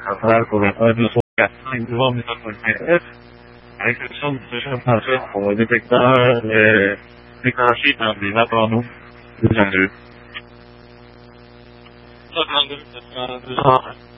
calcolo do som em quilômetros por minuto. A exceção de fazer por detectar de evacuando do jantar.